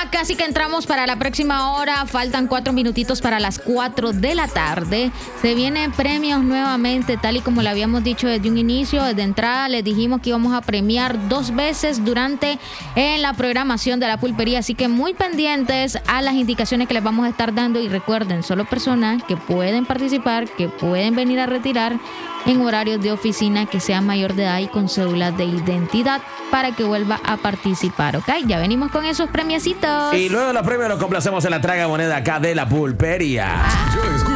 casi que entramos para la próxima hora. Faltan 4 minutitos para las 4 de la tarde. Se vienen premios nuevamente, tal y como lo habíamos dicho desde un inicio. Desde entrada les dijimos que íbamos a premiar 2 veces durante la programación de la pulpería. Así que muy pendientes a las indicaciones que les vamos a estar dando. Y recuerden, solo personas que pueden participar, que pueden venir a retirar en horarios de oficina, que sea mayor de edad y con cédula de identidad para que vuelva a participar, ¿ok? Ya venimos con esos premiecitos. Y luego de los premios nos complacemos en la traga moneda acá de la pulpería.